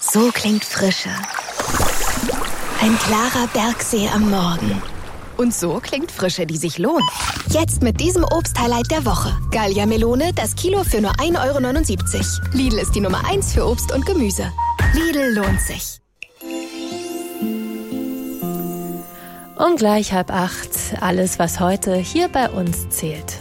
So klingt Frische. Ein klarer Bergsee am Morgen. Und so klingt Frische, die sich lohnt. Jetzt mit diesem Obst-Highlight der Woche. Gallia Melone, das Kilo für nur 1,79 €. Lidl ist die Nummer 1 für Obst und Gemüse. Lidl lohnt sich. Und gleich 7:30. Alles, was heute hier bei uns zählt.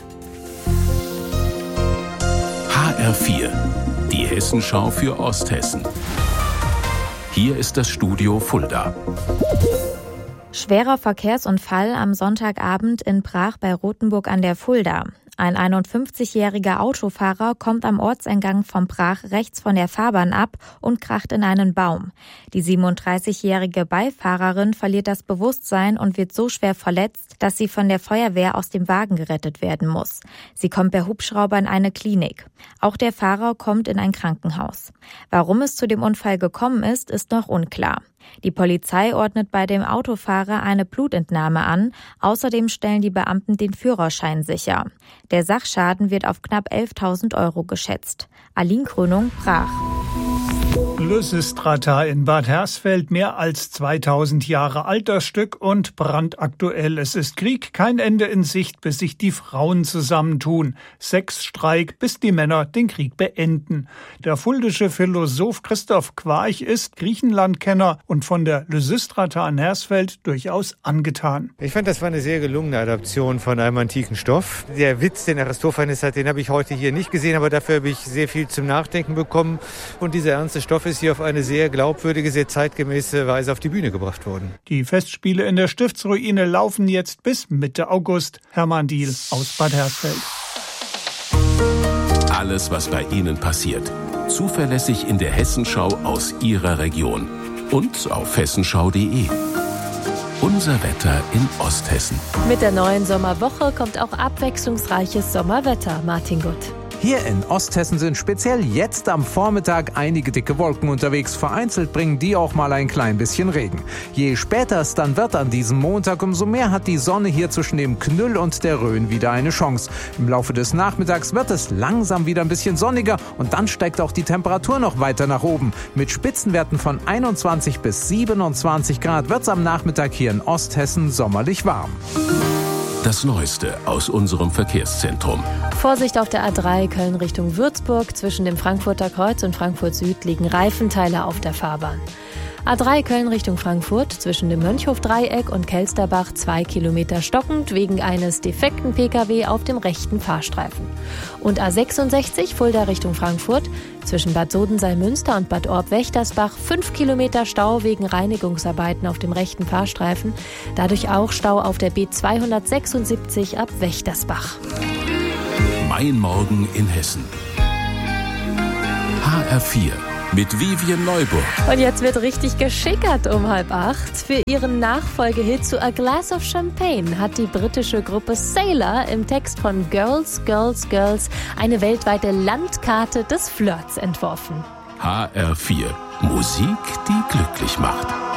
HR4, die Hessenschau für Osthessen. Hier ist das Studio Fulda. Schwerer Verkehrsunfall am Sonntagabend in Brach bei Rothenburg an der Fulda. Ein 51-jähriger Autofahrer kommt am Ortseingang von Brach rechts von der Fahrbahn ab und kracht in einen Baum. Die 37-jährige Beifahrerin verliert das Bewusstsein und wird so schwer verletzt, dass sie von der Feuerwehr aus dem Wagen gerettet werden muss. Sie kommt per Hubschrauber in eine Klinik. Auch der Fahrer kommt in ein Krankenhaus. Warum es zu dem Unfall gekommen ist noch unklar. Die Polizei ordnet bei dem Autofahrer eine Blutentnahme an. Außerdem stellen die Beamten den Führerschein sicher. Der Sachschaden wird auf knapp 11.000 € geschätzt. Aline Krönung, Brach. Lysistrata in Bad Hersfeld, mehr als 2000 Jahre alt das Stück und brandaktuell. Es ist Krieg, kein Ende in Sicht, bis sich die Frauen zusammentun. Sexstreik, bis die Männer den Krieg beenden. Der fuldische Philosoph Christoph Quarch ist Griechenlandkenner und von der Lysistrata in Hersfeld durchaus angetan. Ich fand, das war eine sehr gelungene Adaption von einem antiken Stoff. Der Witz, den Aristophanes hat, den habe ich heute hier nicht gesehen, aber dafür habe ich sehr viel zum Nachdenken bekommen. Und dieser ernste Stoff ist hier auf eine sehr glaubwürdige, sehr zeitgemäße Weise auf die Bühne gebracht worden. Die Festspiele in der Stiftsruine laufen jetzt bis Mitte August. Hermann Diehl aus Bad Hersfeld. Alles, was bei Ihnen passiert. Zuverlässig in der Hessenschau aus Ihrer Region. Und auf hessenschau.de. Unser Wetter in Osthessen. Mit der neuen Sommerwoche kommt auch abwechslungsreiches Sommerwetter. Martin Gutt. Hier in Osthessen sind speziell jetzt am Vormittag einige dicke Wolken unterwegs. Vereinzelt bringen die auch mal ein klein bisschen Regen. Je später es dann wird an diesem Montag, umso mehr hat die Sonne hier zwischen dem Knüll und der Rhön wieder eine Chance. Im Laufe des Nachmittags wird es langsam wieder ein bisschen sonniger und dann steigt auch die Temperatur noch weiter nach oben. Mit Spitzenwerten von 21 bis 27 Grad wird es am Nachmittag hier in Osthessen sommerlich warm. Das Neueste aus unserem Verkehrszentrum. Vorsicht auf der A3 Köln Richtung Würzburg. Zwischen dem Frankfurter Kreuz und Frankfurt Süd liegen Reifenteile auf der Fahrbahn. A3 Köln Richtung Frankfurt, zwischen dem Mönchhof-Dreieck und Kelsterbach 2 Kilometer stockend wegen eines defekten Pkw auf dem rechten Fahrstreifen. Und A66 Fulda Richtung Frankfurt, zwischen Bad Sodenseil-Münster und Bad Orb-Wächtersbach 5 Kilometer Stau wegen Reinigungsarbeiten auf dem rechten Fahrstreifen. Dadurch auch Stau auf der B276 ab Wächtersbach. Mein Morgen in Hessen. HR4. Mit Vivian Neuburg. Und jetzt wird richtig geschickert um 7:30. Für ihren Nachfolgehit zu A Glass of Champagne hat die britische Gruppe Sailor im Text von Girls, Girls, Girls eine weltweite Landkarte des Flirts entworfen. HR4. Musik, die glücklich macht.